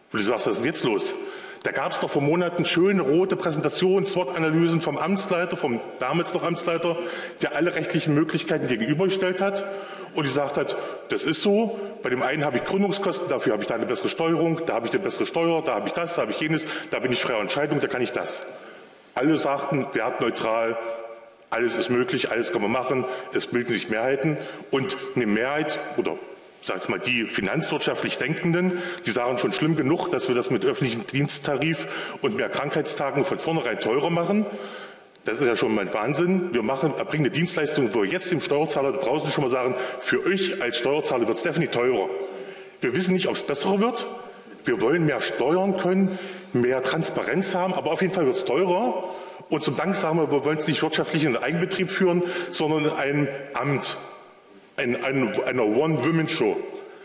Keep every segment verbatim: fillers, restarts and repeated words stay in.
Und du sagst, was ist denn jetzt los? Da gab es doch vor Monaten schöne rote Präsentationen, SWOT-Analysen vom Amtsleiter, vom damals noch Amtsleiter, der alle rechtlichen Möglichkeiten gegenübergestellt hat und gesagt hat, das ist so, bei dem einen habe ich Gründungskosten, dafür habe ich da eine bessere Steuerung, da habe ich eine bessere Steuer, da habe ich das, da habe ich jenes, da bin ich freie Entscheidung, da kann ich das. Alle sagten, wertneutral, alles ist möglich, alles kann man machen, es bilden sich Mehrheiten und eine Mehrheit oder sag ich mal, die finanzwirtschaftlich Denkenden, die sagen schon schlimm genug, dass wir das mit öffentlichem Diensttarif und mehr Krankheitstagen von vornherein teurer machen. Das ist ja schon mal ein Wahnsinn. Wir machen, erbringen eine Dienstleistung, wo wir jetzt dem Steuerzahler da draußen schon mal sagen, für euch als Steuerzahler wird es definitiv teurer. Wir wissen nicht, ob es besser wird. Wir wollen mehr steuern können, mehr Transparenz haben, aber auf jeden Fall wird es teurer. Und zum Dank sagen wir, wir wollen es nicht wirtschaftlich in einen Eigenbetrieb führen, sondern in einem Amt. In einer One-Women-Show,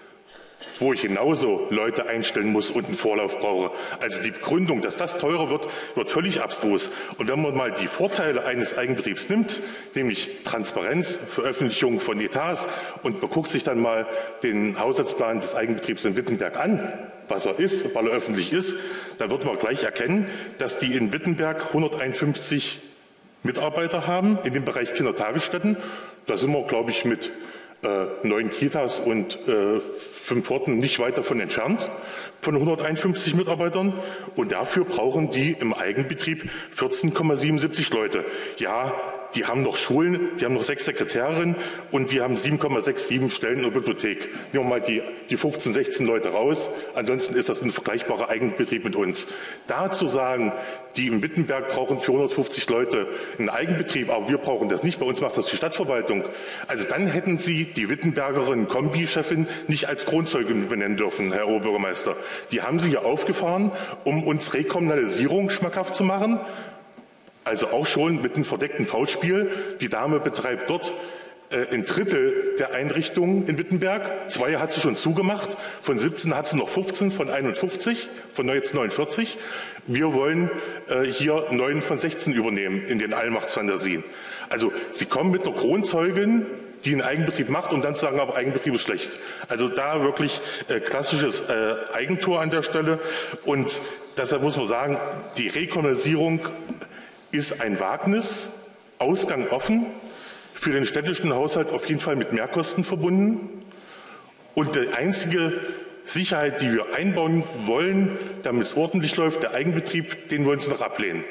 wo ich genauso Leute einstellen muss und einen Vorlauf brauche. Also die Begründung, dass das teurer wird, wird völlig abstrus. Und wenn man mal die Vorteile eines Eigenbetriebs nimmt, nämlich Transparenz, Veröffentlichung von Etats, und man guckt sich dann mal den Haushaltsplan des Eigenbetriebs in Wittenberg an, was er ist, weil er öffentlich ist, dann wird man gleich erkennen, dass die in Wittenberg hunderteinundfünfzig Mitarbeiter haben in dem Bereich Kindertagesstätten. Da sind wir, glaube ich, mit äh, neun Kitas und äh, fünf Horten nicht weit davon entfernt, von hunderteinundfünfzig Mitarbeitern. Und dafür brauchen die im Eigenbetrieb vierzehn Komma siebenundsiebzig Leute. Ja, die haben noch Schulen, die haben noch sechs Sekretärinnen und wir haben sieben Komma siebenundsechzig Stellen in der Bibliothek. Nehmen wir mal die, die fünfzehn, sechzehn Leute raus. Ansonsten ist das ein vergleichbarer Eigenbetrieb mit uns. Da zu sagen, die im Wittenberg brauchen vierhundertfünfzig Leute einen Eigenbetrieb, aber wir brauchen das nicht, bei uns macht das die Stadtverwaltung. Also dann hätten Sie die Wittenbergerin Kombi-Chefin nicht als Kronzeugin benennen dürfen, Herr Oberbürgermeister. Die haben Sie hier aufgefahren, um uns Rekommunalisierung schmackhaft zu machen. Also auch schon mit einem verdeckten Foulspiel. Die Dame betreibt dort äh, ein Drittel der Einrichtungen in Wittenberg. Zwei hat sie schon zugemacht. Von siebzehn hat sie noch fünfzehn von einundfünfzig, von jetzt neunundvierzig. Wir wollen äh, hier neun von sechzehn übernehmen in den Allmachtsfantasien. Also Sie kommen mit einer Kronzeugin, die einen Eigenbetrieb macht und dann sagen, aber Eigenbetrieb ist schlecht. Also da wirklich äh, klassisches äh, Eigentor an der Stelle. Und deshalb muss man sagen, die Rekommunalisierung ist ein Wagnis, Ausgang offen, für den städtischen Haushalt auf jeden Fall mit Mehrkosten verbunden. Und die einzige Sicherheit, die wir einbauen wollen, damit es ordentlich läuft, der Eigenbetrieb, den wollen Sie noch ablehnen.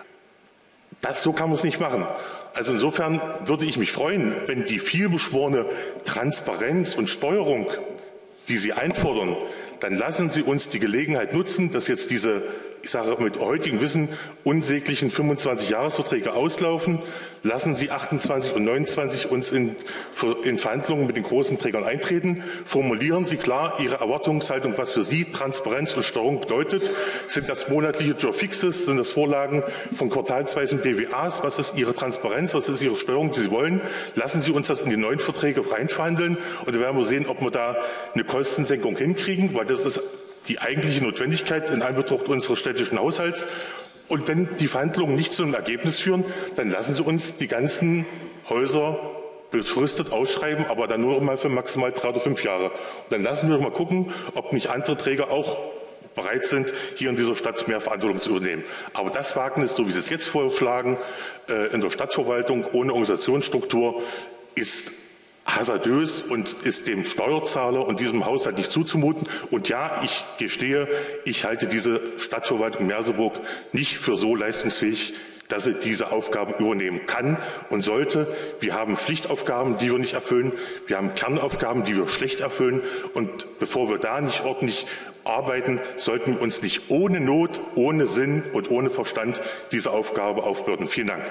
Das, so kann man es nicht machen. Also insofern würde ich mich freuen, wenn die vielbeschworene Transparenz und Steuerung, die Sie einfordern, dann lassen Sie uns die Gelegenheit nutzen, dass jetzt diese, ich sage mit heutigem Wissen, unsäglichen fünfundzwanzig-Jahresverträge auslaufen. Lassen Sie achtundzwanzig und neunundzwanzig uns in, in Verhandlungen mit den großen Trägern eintreten. Formulieren Sie klar Ihre Erwartungshaltung, was für Sie Transparenz und Steuerung bedeutet. Sind das monatliche Job-Fixes? Sind das Vorlagen von quartalsweisen B W As? Was ist Ihre Transparenz? Was ist Ihre Steuerung, die Sie wollen? Lassen Sie uns das in die neuen Verträge reinverhandeln. Und dann werden wir sehen, ob wir da eine Kostensenkung hinkriegen, weil das ist die eigentliche Notwendigkeit in Anbetracht unseres städtischen Haushalts. Und wenn die Verhandlungen nicht zu einem Ergebnis führen, dann lassen Sie uns die ganzen Häuser befristet ausschreiben, aber dann nur noch mal für maximal drei oder fünf Jahre. Und dann lassen wir doch mal gucken, ob nicht andere Träger auch bereit sind, hier in dieser Stadt mehr Verantwortung zu übernehmen. Aber das Wagnis, so wie Sie es jetzt vorschlagen, in der Stadtverwaltung ohne Organisationsstruktur, ist hasardös und ist dem Steuerzahler und diesem Haushalt nicht zuzumuten. Und ja, ich gestehe, ich halte diese Stadtverwaltung Merseburg nicht für so leistungsfähig, dass sie diese Aufgaben übernehmen kann und sollte. Wir haben Pflichtaufgaben, die wir nicht erfüllen. Wir haben Kernaufgaben, die wir schlecht erfüllen. Und bevor wir da nicht ordentlich arbeiten, sollten wir uns nicht ohne Not, ohne Sinn und ohne Verstand diese Aufgabe aufbürden. Vielen Dank.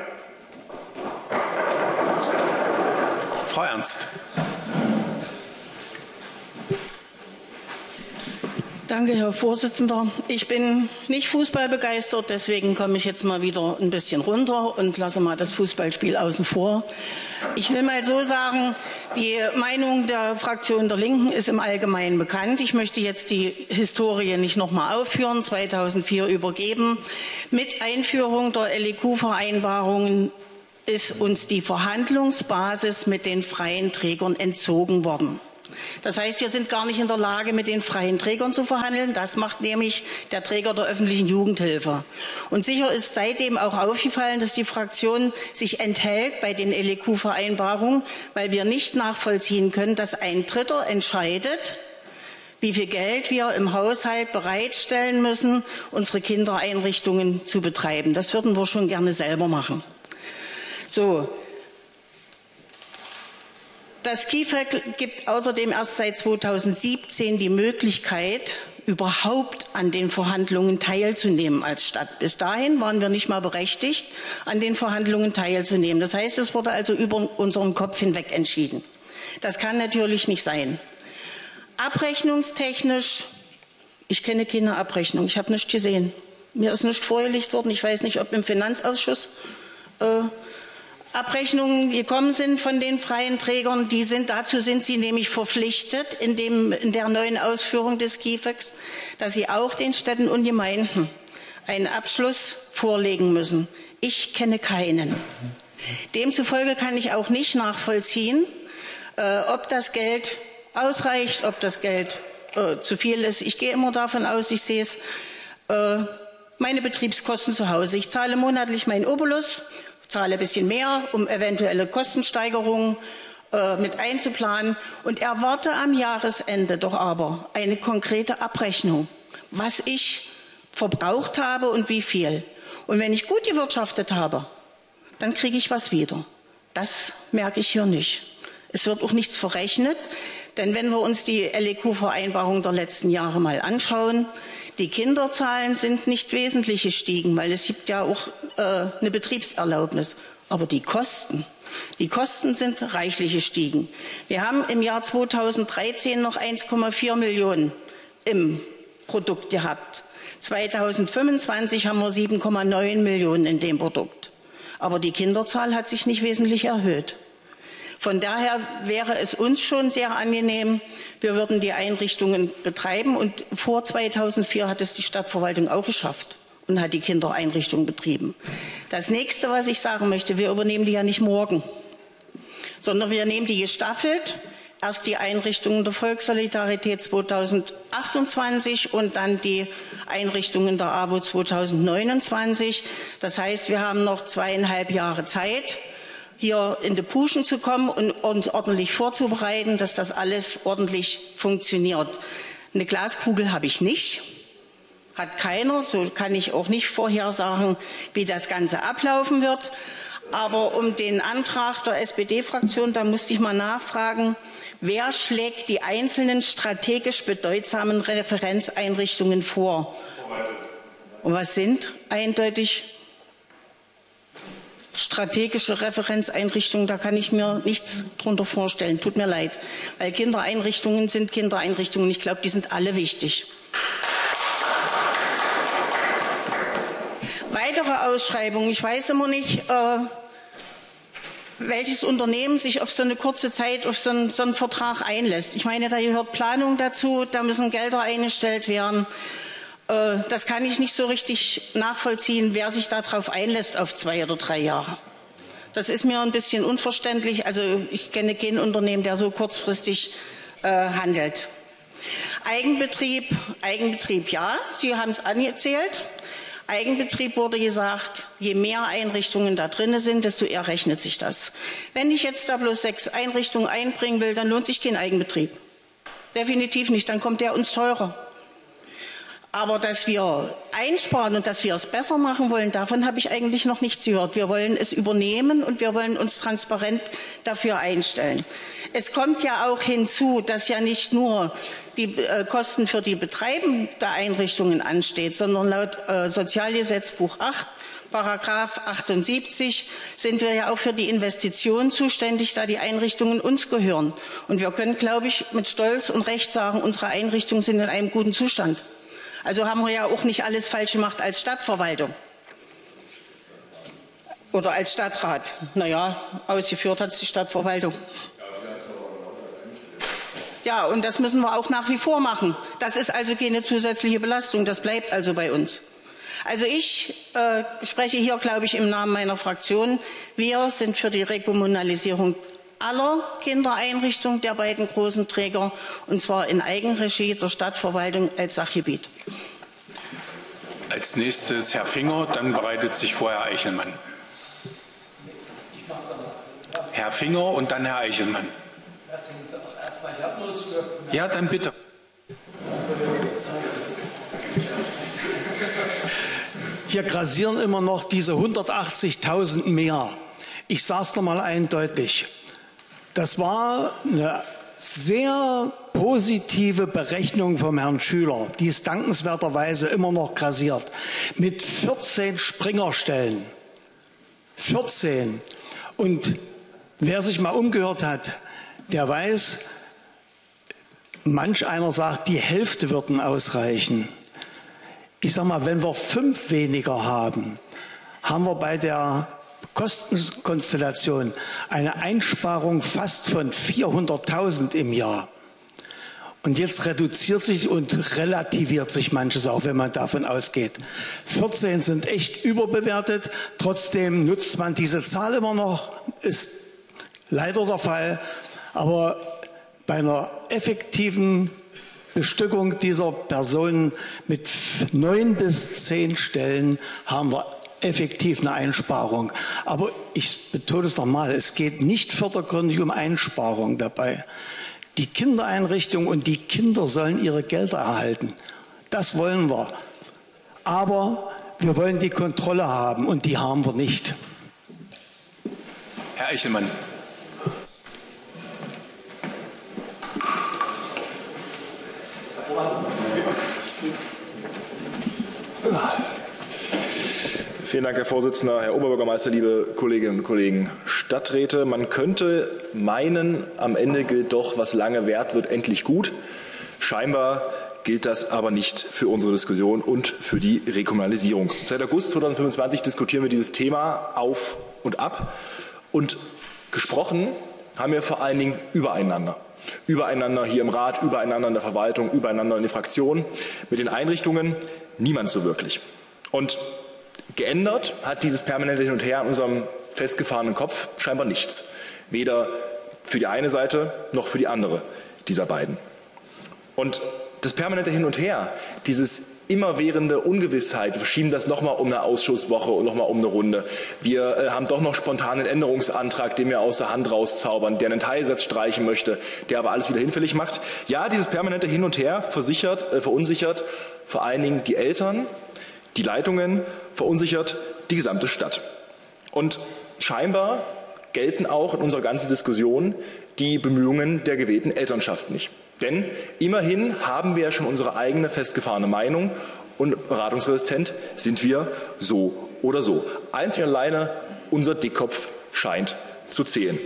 Frau Ernst. Danke, Herr Vorsitzender. Ich bin nicht fußballbegeistert, deswegen komme ich jetzt mal wieder ein bisschen runter und lasse mal das Fußballspiel außen vor. Ich will mal so sagen, die Meinung der Fraktion der Linken ist im Allgemeinen bekannt. Ich möchte jetzt die Historie nicht noch mal aufführen, zweitausendvier übergeben. Mit Einführung der L E Q-Vereinbarungen ist uns die Verhandlungsbasis mit den freien Trägern entzogen worden. Das heißt, wir sind gar nicht in der Lage, mit den freien Trägern zu verhandeln. Das macht nämlich der Träger der öffentlichen Jugendhilfe. Und sicher ist seitdem auch aufgefallen, dass die Fraktion sich enthält bei den L E Q-Vereinbarungen, weil wir nicht nachvollziehen können, dass ein Dritter entscheidet, wie viel Geld wir im Haushalt bereitstellen müssen, unsere Kindereinrichtungen zu betreiben. Das würden wir schon gerne selber machen. So. Das K I F A C gibt außerdem erst seit zweitausendsiebzehn die Möglichkeit, überhaupt an den Verhandlungen teilzunehmen als Stadt. Bis dahin waren wir nicht mal berechtigt, an den Verhandlungen teilzunehmen. Das heißt, es wurde also über unseren Kopf hinweg entschieden. Das kann natürlich nicht sein. Abrechnungstechnisch, ich kenne keine Abrechnung, ich habe nichts gesehen. Mir ist nichts vorgelegt worden, ich weiß nicht, ob im Finanzausschuss äh, Abrechnungen gekommen sind von den freien Trägern. Die sind, dazu sind sie nämlich verpflichtet in, dem, in der neuen Ausführung des K I F A Cs, dass sie auch den Städten und Gemeinden einen Abschluss vorlegen müssen. Ich kenne keinen. Demzufolge kann ich auch nicht nachvollziehen, äh, ob das Geld ausreicht, ob das Geld äh, zu viel ist. Ich gehe immer davon aus, ich sehe es, äh, meine Betriebskosten zu Hause. Ich zahle monatlich meinen Obolus, zahle ein bisschen mehr, um eventuelle Kostensteigerungen äh, mit einzuplanen und erwarte am Jahresende doch aber eine konkrete Abrechnung, was ich verbraucht habe und wie viel. Und wenn ich gut gewirtschaftet habe, dann kriege ich was wieder. Das merke ich hier nicht. Es wird auch nichts verrechnet, denn wenn wir uns die L E Q-Vereinbarung der letzten Jahre mal anschauen, die Kinderzahlen sind nicht wesentlich gestiegen, weil es gibt ja auch äh, eine Betriebserlaubnis. Aber die Kosten, die Kosten sind reichlich gestiegen. Wir haben im Jahr zweitausenddreizehn noch eins Komma vier Millionen im Produkt gehabt. zweitausendfünfundzwanzig haben wir sieben Komma neun Millionen in dem Produkt. Aber die Kinderzahl hat sich nicht wesentlich erhöht. Von daher wäre es uns schon sehr angenehm, wir würden die Einrichtungen betreiben. Und vor zweitausendvier hat es die Stadtverwaltung auch geschafft und hat die Kindereinrichtungen betrieben. Das nächste, was ich sagen möchte, wir übernehmen die ja nicht morgen, sondern wir nehmen die gestaffelt. Erst die Einrichtungen der Volkssolidarität zweitausendachtundzwanzig und dann die Einrichtungen der A W O zweitausendneunundzwanzig. Das heißt, wir haben noch zweieinhalb Jahre Zeit, hier in die Puschen zu kommen und uns ordentlich vorzubereiten, dass das alles ordentlich funktioniert. Eine Glaskugel habe ich nicht, hat keiner, so kann ich auch nicht vorhersagen, wie das Ganze ablaufen wird. Aber um den Antrag der S P D-Fraktion, da musste ich mal nachfragen, wer schlägt die einzelnen strategisch bedeutsamen Referenzeinrichtungen vor? Und was sind eindeutig strategische Referenzeinrichtungen? Da kann ich mir nichts drunter vorstellen. Tut mir leid. Weil Kindereinrichtungen sind Kindereinrichtungen. Ich glaube, die sind alle wichtig. Weitere Ausschreibungen. Ich weiß immer nicht, äh, welches Unternehmen sich auf so eine kurze Zeit auf so einen, so einen Vertrag einlässt. Ich meine, da gehört Planung dazu, da müssen Gelder eingestellt werden. Äh, das kann ich nicht so richtig nachvollziehen, wer sich darauf einlässt auf zwei oder drei Jahre. Das ist mir ein bisschen unverständlich. Also ich kenne kein Unternehmen, der so kurzfristig äh, handelt. Eigenbetrieb, Eigenbetrieb, ja, Sie haben es angezählt. Eigenbetrieb wurde gesagt, je mehr Einrichtungen da drin sind, desto eher rechnet sich das. Wenn ich jetzt da bloß sechs Einrichtungen einbringen will, dann lohnt sich kein Eigenbetrieb. Definitiv nicht, dann kommt der uns teurer. Aber dass wir einsparen und dass wir es besser machen wollen, davon habe ich eigentlich noch nichts gehört. Wir wollen es übernehmen und wir wollen uns transparent dafür einstellen. Es kommt ja auch hinzu, dass ja nicht nur die äh, Kosten für die Betreiben der Einrichtungen ansteht, sondern laut äh, Sozialgesetzbuch acht, Paragraph achtundsiebzig, sind wir ja auch für die Investitionen zuständig, da die Einrichtungen uns gehören. Und wir können, glaube ich, mit Stolz und Recht sagen, unsere Einrichtungen sind in einem guten Zustand. Also haben wir ja auch nicht alles falsch gemacht als Stadtverwaltung oder als Stadtrat. Naja, ausgeführt hat es die Stadtverwaltung. Ja, und das müssen wir auch nach wie vor machen. Das ist also keine zusätzliche Belastung, das bleibt also bei uns. Also ich äh, spreche hier, glaube ich, im Namen meiner Fraktion. Wir sind für die Rekommunalisierung aller Kindereinrichtungen der beiden großen Träger, und zwar in Eigenregie der Stadtverwaltung als Sachgebiet. Als nächstes Herr Finger, dann bereitet sich vor Herr Eichelmann. Herr Finger und dann Herr Eichelmann. Ja, dann bitte. Hier grassieren immer noch diese hundertachtzigtausend mehr. Ich sage es nochmal eindeutig. Das war eine sehr positive Berechnung vom Herrn Schüler, die es dankenswerterweise immer noch grassiert. Mit vierzehn Springerstellen. vierzehn. Und wer sich mal umgehört hat, der weiß, manch einer sagt, die Hälfte würden ausreichen. Ich sage mal, wenn wir fünf weniger haben, haben wir bei der Kostenkonstellation eine Einsparung fast von vierhunderttausend im Jahr. Und jetzt reduziert sich und relativiert sich manches auch, wenn man davon ausgeht. vierzehn sind echt überbewertet, trotzdem nutzt man diese Zahl immer noch, ist leider der Fall, aber bei einer effektiven Bestückung dieser Personen mit neun bis zehn Stellen haben wir effektiv eine Einsparung. Aber ich betone es nochmal, es geht nicht vordergründig um Einsparung dabei. Die Kindereinrichtungen und die Kinder sollen ihre Gelder erhalten. Das wollen wir. Aber wir wollen die Kontrolle haben und die haben wir nicht. Herr Eichelmann. Vielen Dank, Herr Vorsitzender, Herr Oberbürgermeister, liebe Kolleginnen und Kollegen Stadträte. Man könnte meinen, am Ende gilt doch, was lange währt, wird endlich gut. Scheinbar gilt das aber nicht für unsere Diskussion und für die Rekommunalisierung. Seit August zweitausendfünfundzwanzig diskutieren wir dieses Thema auf und ab. Und gesprochen haben wir vor allen Dingen übereinander. Übereinander hier im Rat, übereinander in der Verwaltung, übereinander in den Fraktionen. Mit den Einrichtungen niemand so wirklich. Und geändert hat dieses permanente Hin und Her an unserem festgefahrenen Kopf scheinbar nichts. Weder für die eine Seite noch für die andere dieser beiden. Und das permanente Hin und Her, dieses immerwährende Ungewissheit, wir verschieben das nochmal um eine Ausschusswoche und nochmal um eine Runde. Wir äh, haben doch noch spontan einen Änderungsantrag, den wir aus der Hand rauszaubern, der einen Teilsatz streichen möchte, der aber alles wieder hinfällig macht. Ja, dieses permanente Hin und Her versichert, äh, verunsichert vor allen Dingen die Eltern, die Leitungen, verunsichert die gesamte Stadt. Und scheinbar gelten auch in unserer ganzen Diskussion die Bemühungen der gewählten Elternschaft nicht. Denn immerhin haben wir ja schon unsere eigene festgefahrene Meinung und beratungsresistent sind wir so oder so. Einzig und alleine unser Dickkopf scheint zu zählen.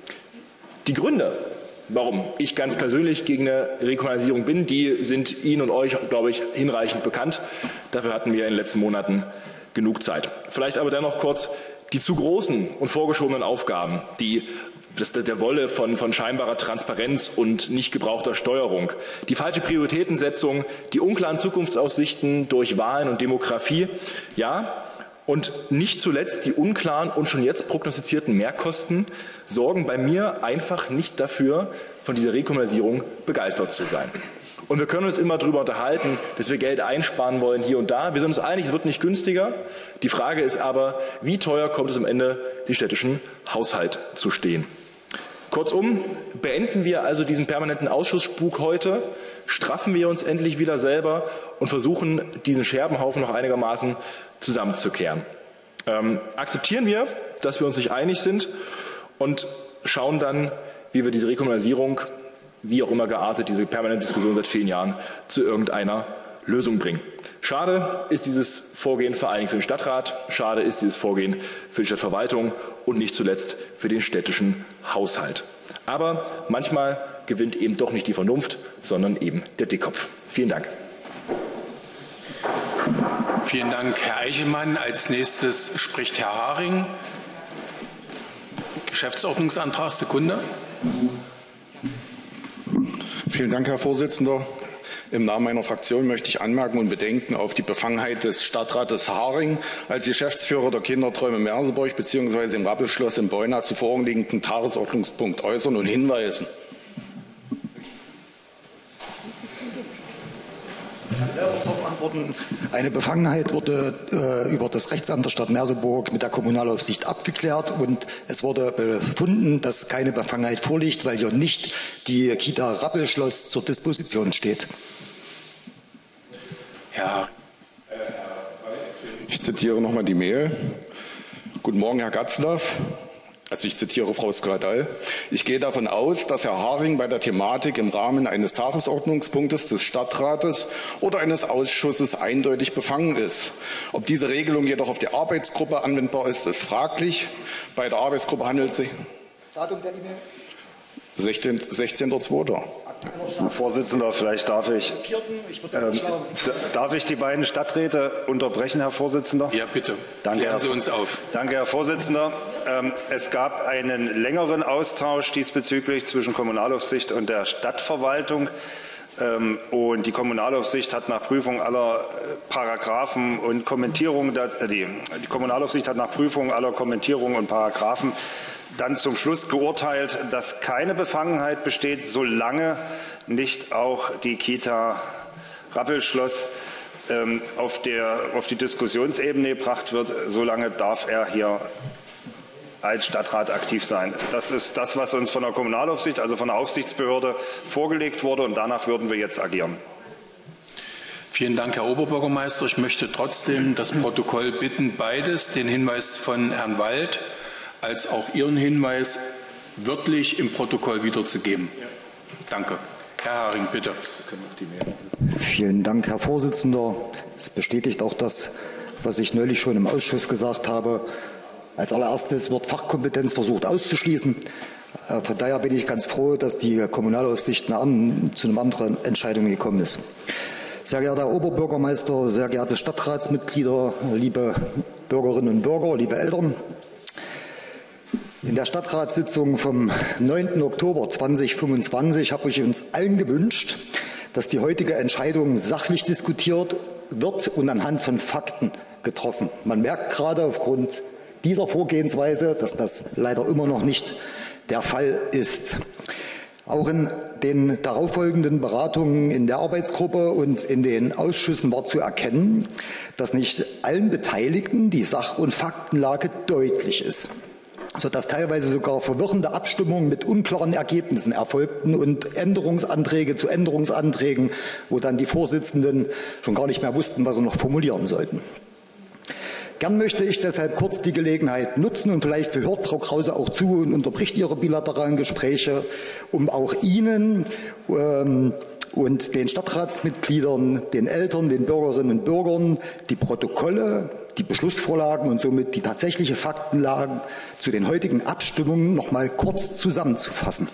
Die Gründe, warum ich ganz persönlich gegen eine Rekommunalisierung bin, die sind Ihnen und euch, glaube ich, hinreichend bekannt. Dafür hatten wir in den letzten Monaten genug Zeit. Vielleicht aber dennoch kurz die zu großen und vorgeschobenen Aufgaben, die das, der Wolle von, von scheinbarer Transparenz und nicht gebrauchter Steuerung, die falsche Prioritätensetzung, die unklaren Zukunftsaussichten durch Wahlen und Demografie, ja, und nicht zuletzt die unklaren und schon jetzt prognostizierten Mehrkosten sorgen bei mir einfach nicht dafür, von dieser Rekommunalisierung begeistert zu sein. Und wir können uns immer darüber unterhalten, dass wir Geld einsparen wollen hier und da. Wir sind uns einig, es wird nicht günstiger. Die Frage ist aber, wie teuer kommt es am Ende, den städtischen Haushalt zu stehen? Kurzum, beenden wir also diesen permanenten Ausschussspuk heute, straffen wir uns endlich wieder selber und versuchen, diesen Scherbenhaufen noch einigermaßen zusammenzukehren. Ähm, akzeptieren wir, dass wir uns nicht einig sind und schauen dann, wie wir diese Rekommunalisierung, wie auch immer geartet, diese permanente Diskussion seit vielen Jahren zu irgendeiner Lösung bringen. Schade ist dieses Vorgehen vor allen Dingen für den Stadtrat, schade ist dieses Vorgehen für die Stadtverwaltung und nicht zuletzt für den städtischen Haushalt. Aber manchmal gewinnt eben doch nicht die Vernunft, sondern eben der Dickkopf. Vielen Dank. Vielen Dank, Herr Eichelmann. Als nächstes spricht Herr Haring. Geschäftsordnungsantrag, Sekunde. Vielen Dank, Herr Vorsitzender. Im Namen meiner Fraktion möchte ich anmerken und Bedenken auf die Befangenheit des Stadtrates Haring als Geschäftsführer der Kinderträume Merseburg bzw. im Rappelschloss in Beuna zu vorliegenden Tagesordnungspunkt äußern und hinweisen. Eine Befangenheit wurde äh, über das Rechtsamt der Stadt Merseburg mit der Kommunalaufsicht abgeklärt und es wurde befunden, dass keine Befangenheit vorliegt, weil hier nicht die Kita Rappelschloss zur Disposition steht. Ja. Ich zitiere nochmal die Mail. Guten Morgen, Herr Gatzlaff. Also ich zitiere Frau Skladal. Ich gehe davon aus, dass Herr Haring bei der Thematik im Rahmen eines Tagesordnungspunktes des Stadtrates oder eines Ausschusses eindeutig befangen ist. Ob diese Regelung jedoch auf die Arbeitsgruppe anwendbar ist, ist fraglich. Bei der Arbeitsgruppe handelt es sich Datum der E-Mail? sechzehnter zweiter Herr Vorsitzender, vielleicht darf ich, ähm, darf ich die beiden Stadträte unterbrechen, Herr Vorsitzender? Ja, bitte. Danke, Klären Herr, Sie uns auf. Danke, Herr Vorsitzender. Ähm, es gab einen längeren Austausch diesbezüglich zwischen Kommunalaufsicht und der Stadtverwaltung. Ähm, und die Kommunalaufsicht hat nach Prüfung aller Paragraphen und Kommentierungen, äh, die, die Kommunalaufsicht hat nach Prüfung aller Kommentierungen und Paragraphen dann zum Schluss geurteilt, dass keine Befangenheit besteht, solange nicht auch die Kita Rappelschloss ähm, auf, der, auf die Diskussionsebene gebracht wird. Solange darf er hier als Stadtrat aktiv sein. Das ist das, was uns von der Kommunalaufsicht, also von der Aufsichtsbehörde, vorgelegt wurde. Und danach würden wir jetzt agieren. Vielen Dank, Herr Oberbürgermeister. Ich möchte trotzdem das Protokoll bitten, beides, den Hinweis von Herrn Wald als auch Ihren Hinweis wörtlich im Protokoll wiederzugeben. Danke. Herr Haring, bitte. Vielen Dank, Herr Vorsitzender. Es bestätigt auch das, was ich neulich schon im Ausschuss gesagt habe. Als allererstes wird Fachkompetenz versucht auszuschließen. Von daher bin ich ganz froh, dass die Kommunalaufsicht zu einer anderen Entscheidung gekommen ist. Sehr geehrter Herr Oberbürgermeister, sehr geehrte Stadtratsmitglieder, liebe Bürgerinnen und Bürger, liebe Eltern. In der Stadtratssitzung vom neunten Oktober zweitausendfünfundzwanzig habe ich uns allen gewünscht, dass die heutige Entscheidung sachlich diskutiert wird und anhand von Fakten getroffen. Man merkt gerade aufgrund dieser Vorgehensweise, dass das leider immer noch nicht der Fall ist. Auch in den darauffolgenden Beratungen in der Arbeitsgruppe und in den Ausschüssen war zu erkennen, dass nicht allen Beteiligten die Sach- und Faktenlage deutlich ist, sodass teilweise sogar verwirrende Abstimmungen mit unklaren Ergebnissen erfolgten und Änderungsanträge zu Änderungsanträgen, wo dann die Vorsitzenden schon gar nicht mehr wussten, was sie noch formulieren sollten. Gern möchte ich deshalb kurz die Gelegenheit nutzen und vielleicht hört Frau Krause auch zu und unterbricht ihre bilateralen Gespräche, um auch Ihnen ähm, und den Stadtratsmitgliedern, den Eltern, den Bürgerinnen und Bürgern die Protokolle, die Beschlussvorlagen und somit die tatsächliche Faktenlage zu den heutigen Abstimmungen noch mal kurz zusammenzufassen.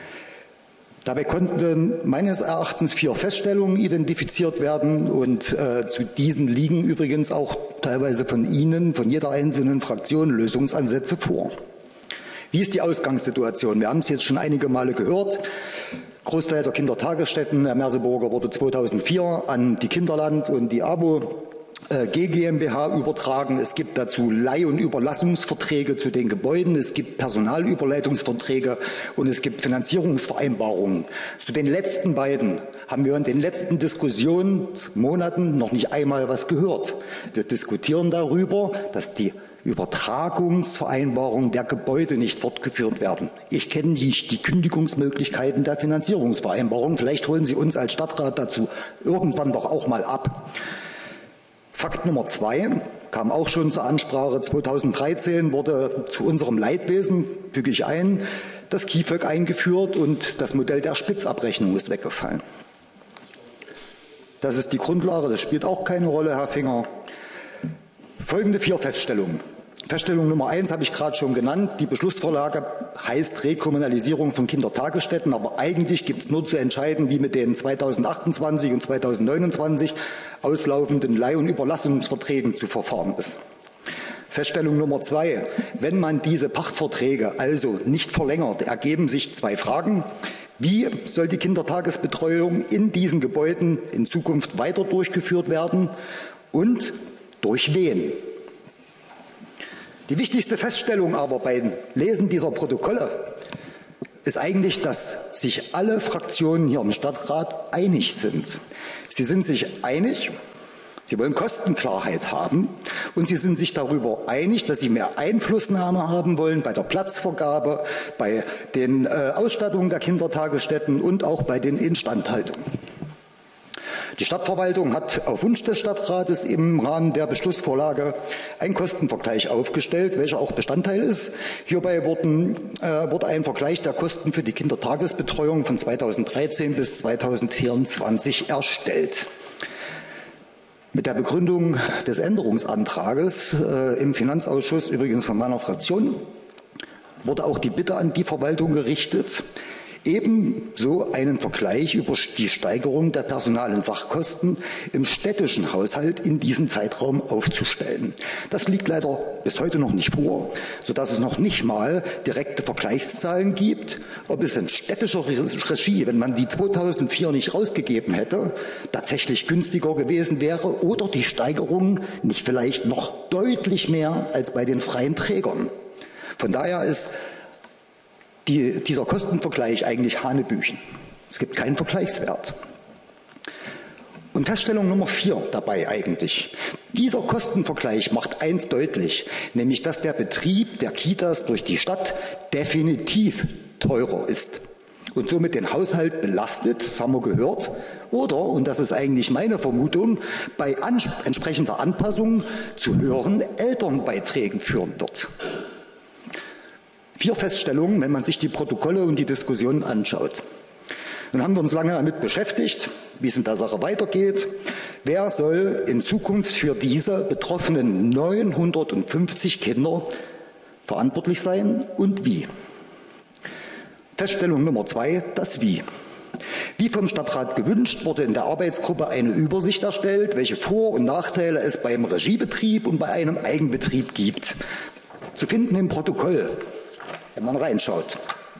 Dabei konnten meines Erachtens vier Feststellungen identifiziert werden und äh, zu diesen liegen übrigens auch teilweise von Ihnen, von jeder einzelnen Fraktion Lösungsansätze vor. Wie ist die Ausgangssituation? Wir haben es jetzt schon einige Male gehört. Großteil der Kindertagesstätten der Merseburger wurde zweitausendvier an die Kinderland und die ABO G GmbH übertragen. Es gibt dazu Leih- und Überlassungsverträge zu den Gebäuden. Es gibt Personalüberleitungsverträge und es gibt Finanzierungsvereinbarungen. Zu den letzten beiden haben wir in den letzten Diskussionsmonaten noch nicht einmal was gehört. Wir diskutieren darüber, dass die Übertragungsvereinbarungen der Gebäude nicht fortgeführt werden. Ich kenne nicht die Kündigungsmöglichkeiten der Finanzierungsvereinbarungen. Vielleicht holen Sie uns als Stadtrat dazu irgendwann doch auch mal ab. Fakt Nummer zwei kam auch schon zur Ansprache. zweitausenddreizehn wurde zu unserem Leidwesen, füge ich ein, das K I F O G eingeführt und das Modell der Spitzabrechnung ist weggefallen. Das ist die Grundlage, das spielt auch keine Rolle, Herr Finger. Folgende vier Feststellungen. Feststellung Nummer eins habe ich gerade schon genannt. Die Beschlussvorlage heißt Rekommunalisierung von Kindertagesstätten, aber eigentlich gibt es nur zu entscheiden, wie mit den zweitausendachtundzwanzig und zweitausendneunundzwanzig auslaufenden Leih- und Überlassungsverträgen zu verfahren ist. Feststellung Nummer zwei. Wenn man diese Pachtverträge also nicht verlängert, ergeben sich zwei Fragen. Wie soll die Kindertagesbetreuung in diesen Gebäuden in Zukunft weiter durchgeführt werden und durch wen? Die wichtigste Feststellung aber beim Lesen dieser Protokolle ist eigentlich, dass sich alle Fraktionen hier im Stadtrat einig sind. Sie sind sich einig, sie wollen Kostenklarheit haben und sie sind sich darüber einig, dass sie mehr Einflussnahme haben wollen bei der Platzvergabe, bei den äh, Ausstattungen der Kindertagesstätten und auch bei den Instandhaltungen. Die Stadtverwaltung hat auf Wunsch des Stadtrates im Rahmen der Beschlussvorlage einen Kostenvergleich aufgestellt, welcher auch Bestandteil ist. Hierbei wurden, äh, wurde ein Vergleich der Kosten für die Kindertagesbetreuung von zweitausenddreizehn bis zweitausendvierundzwanzig erstellt. Mit der Begründung des Änderungsantrages äh, im Finanzausschuss, übrigens von meiner Fraktion, wurde auch die Bitte an die Verwaltung gerichtet, ebenso einen Vergleich über die Steigerung der Personal- und Sachkosten im städtischen Haushalt in diesem Zeitraum aufzustellen. Das liegt leider bis heute noch nicht vor, sodass es noch nicht mal direkte Vergleichszahlen gibt, ob es in städtischer Regie, wenn man sie zweitausendvier nicht rausgegeben hätte, tatsächlich günstiger gewesen wäre oder die Steigerung nicht vielleicht noch deutlich mehr als bei den freien Trägern. Von daher ist Die, dieser Kostenvergleich eigentlich Hanebüchen. Es gibt keinen Vergleichswert. Und Feststellung Nummer vier dabei eigentlich. Dieser Kostenvergleich macht eins deutlich, nämlich dass der Betrieb der Kitas durch die Stadt definitiv teurer ist und somit den Haushalt belastet, das haben wir gehört, oder, und das ist eigentlich meine Vermutung, bei ans- entsprechender Anpassung zu höheren Elternbeiträgen führen wird. Vier Feststellungen, wenn man sich die Protokolle und die Diskussionen anschaut. Nun haben wir uns lange damit beschäftigt, wie es mit der Sache weitergeht. Wer soll in Zukunft für diese betroffenen neunhundertfünfzig Kinder verantwortlich sein und wie? Feststellung Nummer zwei, das Wie. Wie vom Stadtrat gewünscht, wurde in der Arbeitsgruppe eine Übersicht erstellt, welche Vor- und Nachteile es beim Regiebetrieb und bei einem Eigenbetrieb gibt. Zu finden im Protokoll, wenn man reinschaut.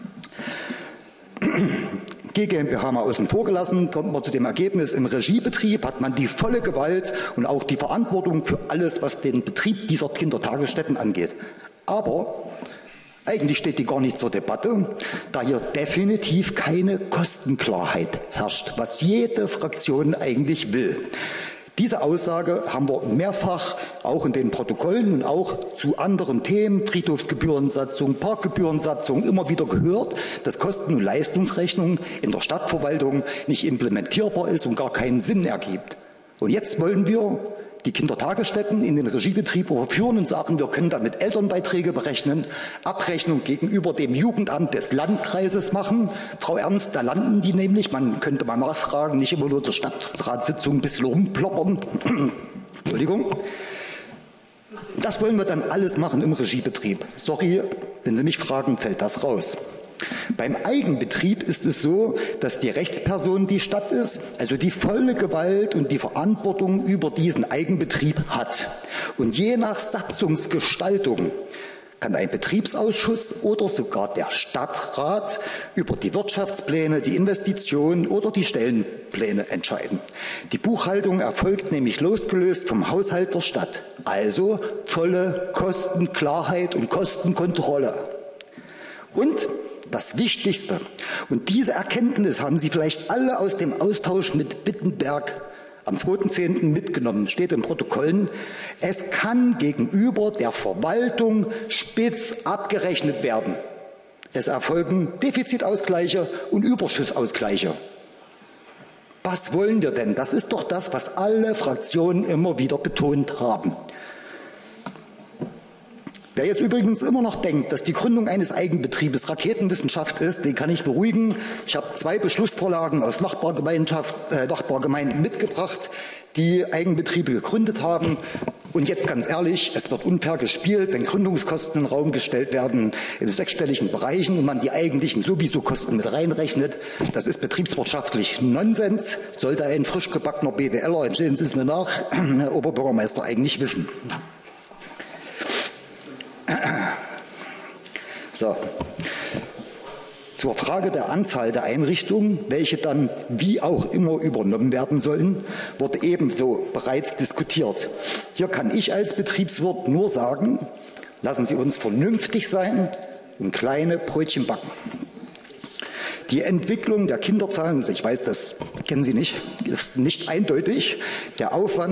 G GmbH mal außen vor gelassen, kommt man zu dem Ergebnis, im Regiebetrieb hat man die volle Gewalt und auch die Verantwortung für alles, was den Betrieb dieser Kindertagesstätten angeht. Aber eigentlich steht die gar nicht zur Debatte, da hier definitiv keine Kostenklarheit herrscht, was jede Fraktion eigentlich will. Diese Aussage haben wir mehrfach auch in den Protokollen und auch zu anderen Themen, Friedhofsgebührensatzung, Parkgebührensatzung, immer wieder gehört, dass Kosten- und Leistungsrechnung in der Stadtverwaltung nicht implementierbar ist und gar keinen Sinn ergibt. Und jetzt wollen wir die Kindertagesstätten in den Regiebetrieb überführen und sagen, wir können damit Elternbeiträge berechnen, Abrechnung gegenüber dem Jugendamt des Landkreises machen. Frau Ernst, da landen die nämlich, man könnte mal nachfragen, nicht immer nur der Stadtratssitzung ein bisschen rumploppern. Entschuldigung. Das wollen wir dann alles machen im Regiebetrieb. Sorry, wenn Sie mich fragen, fällt das raus. Beim Eigenbetrieb ist es so, dass die Rechtsperson die Stadt ist, also die volle Gewalt und die Verantwortung über diesen Eigenbetrieb hat. Und je nach Satzungsgestaltung kann ein Betriebsausschuss oder sogar der Stadtrat über die Wirtschaftspläne, die Investitionen oder die Stellenpläne entscheiden. Die Buchhaltung erfolgt nämlich losgelöst vom Haushalt der Stadt, also volle Kostenklarheit und Kostenkontrolle. Und das Wichtigste, und diese Erkenntnis haben Sie vielleicht alle aus dem Austausch mit Bittenberg am zweiten zehnten mitgenommen, steht in Protokollen, es kann gegenüber der Verwaltung spitz abgerechnet werden. Es erfolgen Defizitausgleiche und Überschussausgleiche. Was wollen wir denn? Das ist doch das, was alle Fraktionen immer wieder betont haben. Wer jetzt übrigens immer noch denkt, dass die Gründung eines Eigenbetriebes Raketenwissenschaft ist, den kann ich beruhigen. Ich habe zwei Beschlussvorlagen aus Nachbargemeinschaft, äh, Nachbargemeinden mitgebracht, die Eigenbetriebe gegründet haben. Und jetzt ganz ehrlich, es wird unfair gespielt, wenn Gründungskosten in den Raum gestellt werden in sechsstelligen Bereichen und man die eigentlichen sowieso Kosten mit reinrechnet. Das ist betriebswirtschaftlich Nonsens, sollte ein frisch gebackener BWLer, sehen Sie es mir nach, Herr Oberbürgermeister, eigentlich wissen. So. Zur Frage der Anzahl der Einrichtungen, welche dann wie auch immer übernommen werden sollen, wurde ebenso bereits diskutiert. Hier kann ich als Betriebswirt nur sagen, lassen Sie uns vernünftig sein und kleine Brötchen backen. Die Entwicklung der Kinderzahlen, ich weiß, das kennen Sie nicht, ist nicht eindeutig. Der Aufwand